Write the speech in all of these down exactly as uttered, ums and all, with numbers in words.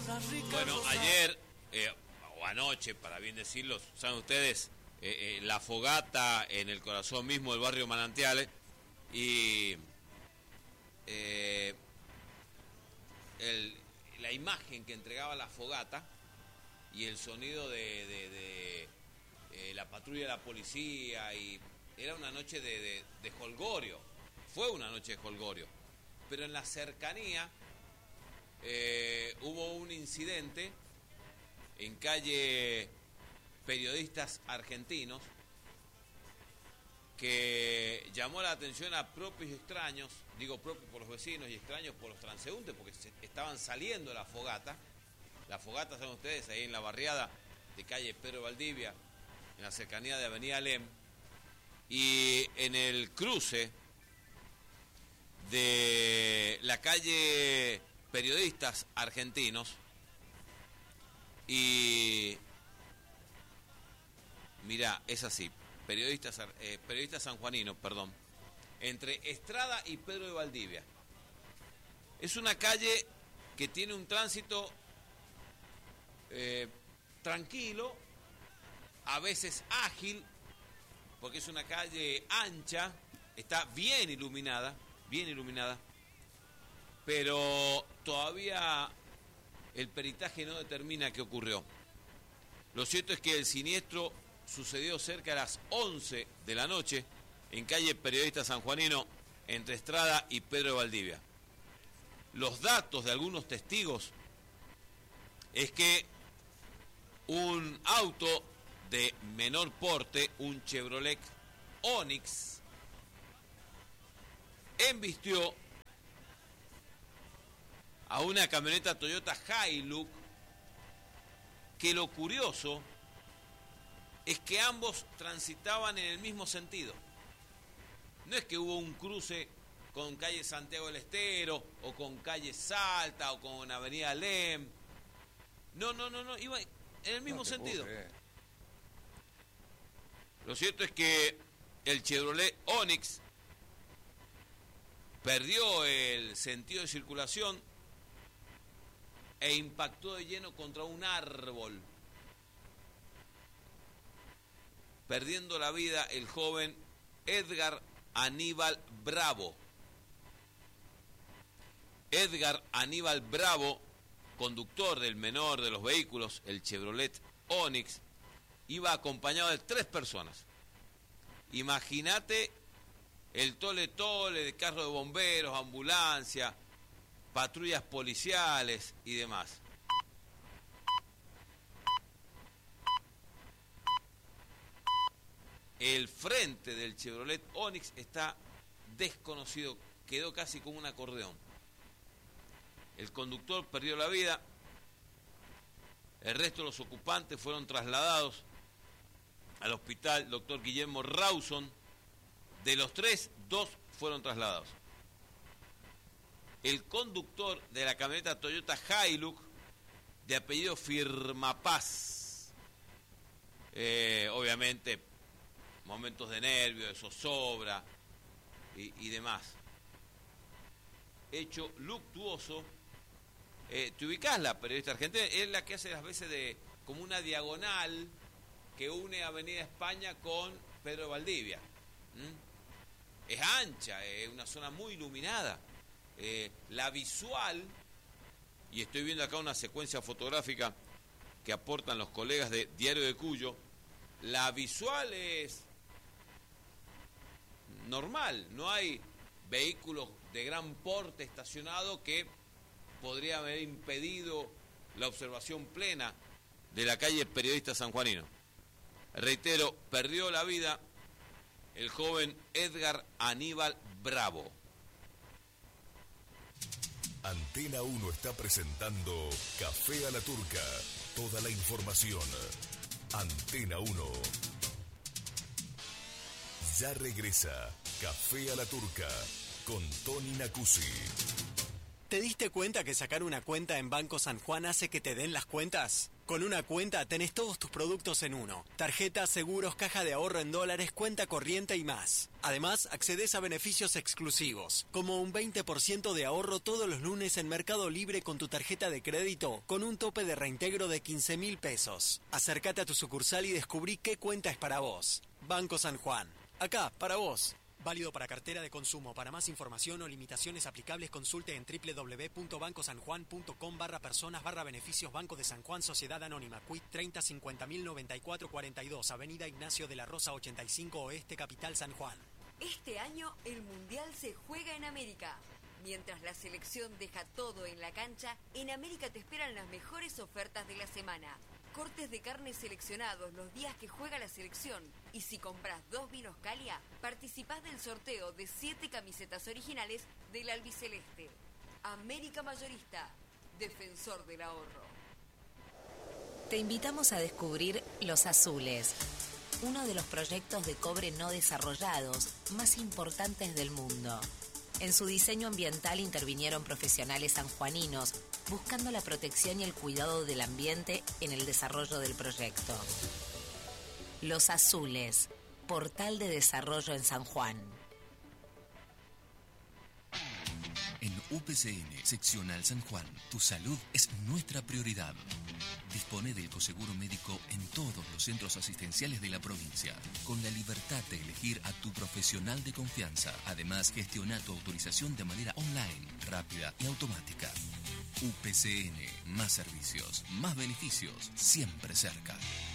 Bueno, ayer, eh, o anoche, para bien decirlo, saben ustedes, eh, eh, la fogata en el corazón mismo del barrio Manantiales, y eh, el, la imagen que entregaba la fogata y el sonido de, de, de eh, la patrulla de la policía, y era una noche de, de, de jolgorio, fue una noche de jolgorio, pero en la cercanía eh, hubo un incidente en calle Periodistas Argentinos que llamó la atención a propios y extraños, digo propios por los vecinos y extraños por los transeúntes, porque se estaban saliendo de la fogata. La fogata, saben ustedes, ahí en la barriada de calle Pedro Valdivia, en la cercanía de Avenida Alem, y en el cruce de la calle Periodistas Argentinos y mirá, es así, periodistas, eh, periodistas sanjuaninos, perdón, entre Estrada y Pedro de Valdivia. Es una calle que tiene un tránsito eh, tranquilo, a veces ágil, porque es una calle ancha, está bien iluminada, bien iluminada, pero todavía el peritaje no determina qué ocurrió. Lo cierto es que el siniestro sucedió cerca de las once de la noche en calle Periodista Sanjuanino, entre Estrada y Pedro de Valdivia. Los datos de algunos testigos es que un auto de menor porte, un Chevrolet Onix, embistió a una camioneta Toyota Hilux, que lo curioso es que ambos transitaban en el mismo sentido. No es que hubo un cruce con calle Santiago del Estero, o con calle Salta, o con avenida Alem. No, no, no, no, iba en el mismo no sentido. Lo cierto es que el Chevrolet Onix perdió el sentido de circulación e impactó de lleno contra un árbol, perdiendo la vida el joven Edgar Aníbal Bravo. Edgar Aníbal Bravo, conductor del menor de los vehículos, el Chevrolet Onix, iba acompañado de tres personas. Imagínate el tole tole de carro de bomberos, ambulancia, patrullas policiales y demás. El frente del Chevrolet Onix está desconocido, quedó casi como un acordeón. El conductor perdió la vida, el resto de los ocupantes fueron trasladados al hospital doctor Guillermo Rawson. De los tres, dos fueron trasladados. El conductor de la camioneta Toyota Hilux, de apellido Firmapaz, eh, obviamente momentos de nervio, de zozobra y, y demás. Hecho luctuoso. Eh, ¿Te ubicás la Periodista Argentina? Es la que hace las veces de como una diagonal que une Avenida España con Pedro de Valdivia. ¿Mm? Es ancha, es una zona muy iluminada. Eh, la visual, y estoy viendo acá una secuencia fotográfica que aportan los colegas de Diario de Cuyo, la visual es normal, no hay vehículos de gran porte estacionados que podría haber impedido la observación plena de la calle Periodista Sanjuanino. Reitero, perdió la vida el joven Edgar Aníbal Bravo. Antena uno está presentando Café a la Turca. Toda la información. Antena uno. Ya regresa Café a la Turca con Tony Nacuzzi. ¿Te diste cuenta que sacar una cuenta en Banco San Juan hace que te den las cuentas? Con una cuenta tenés todos tus productos en uno. Tarjetas, seguros, caja de ahorro en dólares, cuenta corriente y más. Además, accedes a beneficios exclusivos, como un veinte por ciento de ahorro todos los lunes en Mercado Libre con tu tarjeta de crédito, con un tope de reintegro de quince mil pesos. Acércate a tu sucursal y descubrí qué cuenta es para vos. Banco San Juan. Acá, para vos. Válido para cartera de consumo. Para más información o limitaciones aplicables, consulte en doble u doble u doble u punto bancosanjuan.com barra personas barra beneficios Banco de San Juan Sociedad Anónima. Quit treinta cincuenta mil noventa y cuatro cuarenta y dos. Avenida Ignacio de la Rosa ochenta y cinco Oeste, Capital San Juan. Este año el Mundial se juega en América. Mientras la selección deja todo en la cancha, en América te esperan las mejores ofertas de la semana. Cortes de carne seleccionados los días que juega la selección. Y si compras dos vinos Calia, participás del sorteo de siete camisetas originales del albiceleste. América Mayorista, defensor del ahorro. Te invitamos a descubrir Los Azules, uno de los proyectos de cobre no desarrollados más importantes del mundo. En su diseño ambiental intervinieron profesionales sanjuaninos, buscando la protección y el cuidado del ambiente en el desarrollo del proyecto. Los Azules, portal de desarrollo en San Juan. En U P C N, Seccional San Juan, tu salud es nuestra prioridad. Dispone del coseguro médico en todos los centros asistenciales de la provincia, con la libertad de elegir a tu profesional de confianza. Además, gestiona tu autorización de manera online, rápida y automática. U P C N, más servicios, más beneficios, siempre cerca.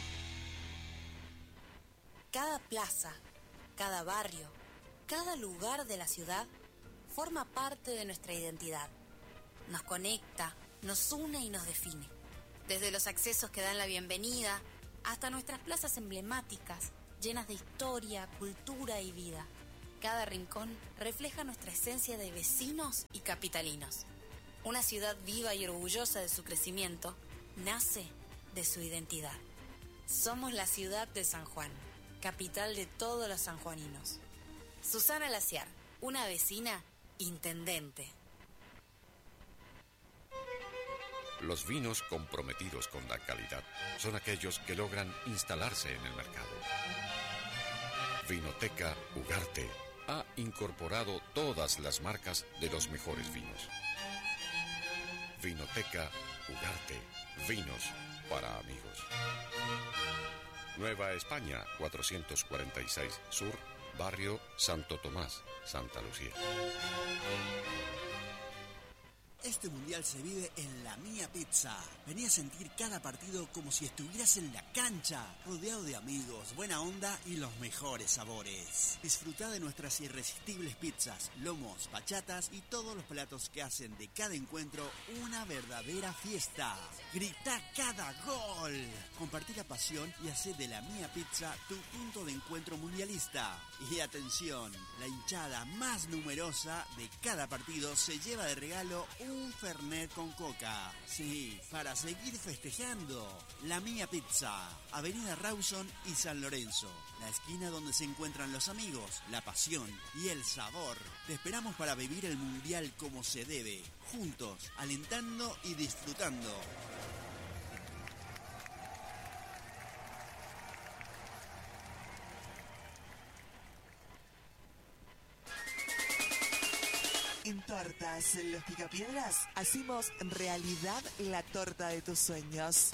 Cada plaza, cada barrio, cada lugar de la ciudad forma parte de nuestra identidad. Nos conecta, nos une y nos define. Desde los accesos que dan la bienvenida hasta nuestras plazas emblemáticas, llenas de historia, cultura y vida. Cada rincón refleja nuestra esencia de vecinos y capitalinos. Una ciudad viva y orgullosa de su crecimiento nace de su identidad. Somos la ciudad de San Juan, capital de todos los sanjuaninos. Susana Laciar, una vecina intendente. Los vinos comprometidos con la calidad son aquellos que logran instalarse en el mercado. Vinoteca Ugarte ha incorporado todas las marcas de los mejores vinos. Vinoteca Ugarte, vinos para amigos. Nueva España, cuatrocientos cuarenta y seis Sur, Barrio Santo Tomás, Santa Lucía. Este mundial se vive en La Mía Pizza. Vení a sentir cada partido como si estuvieras en la cancha, rodeado de amigos, buena onda y los mejores sabores. Disfrutá de nuestras irresistibles pizzas, lomos, bachatas y todos los platos que hacen de cada encuentro una verdadera fiesta. Gritá cada gol. Compartí la pasión y hacé de La Mía Pizza tu punto de encuentro mundialista. Y atención, la hinchada más numerosa de cada partido se lleva de regalo un Un Fernet con coca. Sí, para seguir festejando. La Mía Pizza, Avenida Rawson y San Lorenzo. La esquina donde se encuentran los amigos, la pasión y el sabor. Te esperamos para vivir el mundial como se debe. Juntos, alentando y disfrutando. En Tortas Los Picapiedras hacemos realidad la torta de tus sueños.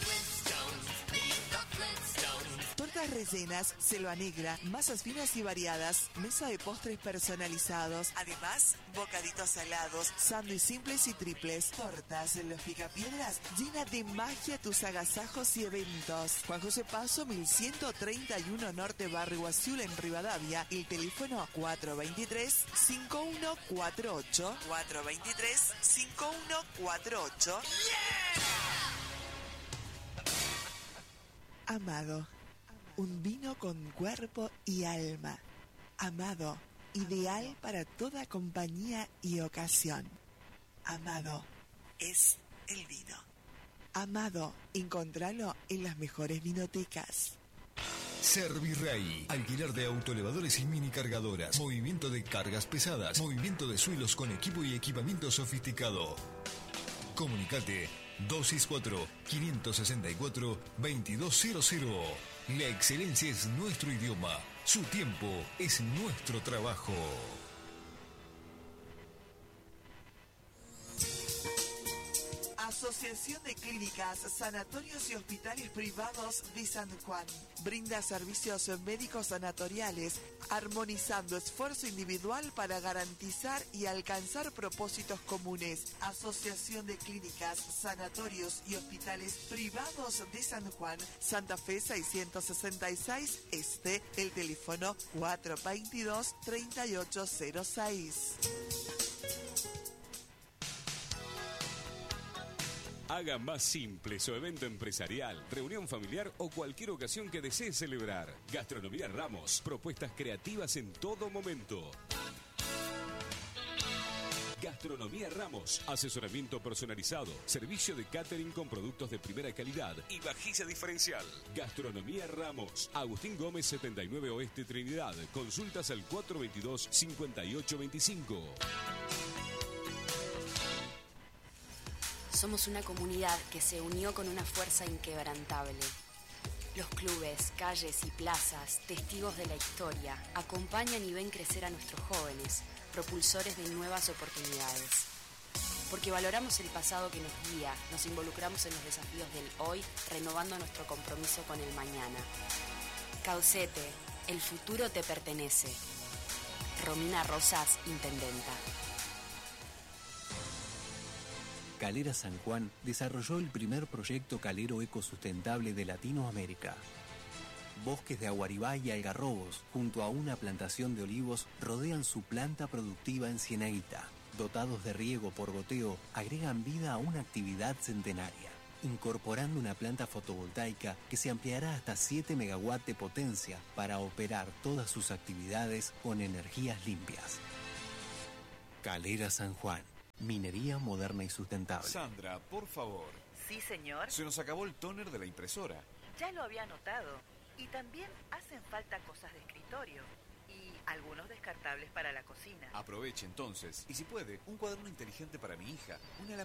Tortas rellenas, selva negra, masas finas y variadas, mesa de postres personalizados, además bocaditos salados, sándwiches simples y triples. Tortas Los Picapiedras llena de magia tus agasajos y eventos. Juan José Paso, mil ciento treinta y uno Norte, Barrio Azul, en Rivadavia. El teléfono cuatro dos tres, cinco uno cuatro ocho. cuatro dos tres, cinco uno cuatro ocho. Amado, un vino con cuerpo y alma. Amado, ideal para toda compañía y ocasión. Amado es el vino. Amado, encontralo en las mejores vinotecas. Servirrey, alquiler de autoelevadores y mini cargadoras, movimiento de cargas pesadas, movimiento de suelos con equipo y equipamiento sofisticado. Comunicate dos seis cuatro, cinco seis cuatro, dos dos cero cero. La excelencia es nuestro idioma, su tiempo es nuestro trabajo. Asociación de Clínicas, Sanatorios y Hospitales Privados de San Juan. Brinda servicios médicos sanatoriales, armonizando esfuerzo individual para garantizar y alcanzar propósitos comunes. Asociación de Clínicas, Sanatorios y Hospitales Privados de San Juan, Santa Fe seiscientos sesenta y seis Este, el teléfono cuatro veintidós, treinta y ocho cero seis. Haga más simple su evento empresarial, reunión familiar o cualquier ocasión que desee celebrar. Gastronomía Ramos, propuestas creativas en todo momento. Gastronomía Ramos, asesoramiento personalizado, servicio de catering con productos de primera calidad y vajilla diferencial. Gastronomía Ramos, Agustín Gómez setenta y nueve Oeste Trinidad. Consultas al cuatro veintidós, cincuenta y ocho veinticinco. Somos una comunidad que se unió con una fuerza inquebrantable. Los clubes, calles y plazas, testigos de la historia, acompañan y ven crecer a nuestros jóvenes, propulsores de nuevas oportunidades. Porque valoramos el pasado que nos guía, nos involucramos en los desafíos del hoy, renovando nuestro compromiso con el mañana. Caucete, el futuro te pertenece. Romina Rosas, Intendenta. Calera San Juan desarrolló el primer proyecto calero ecosustentable de Latinoamérica. Bosques de aguaribá y algarrobos, junto a una plantación de olivos, rodean su planta productiva en Cienaguita. Dotados de riego por goteo, agregan vida a una actividad centenaria, incorporando una planta fotovoltaica que se ampliará hasta siete megawatts de potencia para operar todas sus actividades con energías limpias. Calera San Juan. Minería moderna y sustentable. Sandra, por favor. Sí, señor. Se nos acabó el tóner de la impresora. Ya lo había notado. Y también hacen falta cosas de escritorio. Y algunos descartables para la cocina. Aproveche entonces. Y si puede, un cuaderno inteligente para mi hija. Una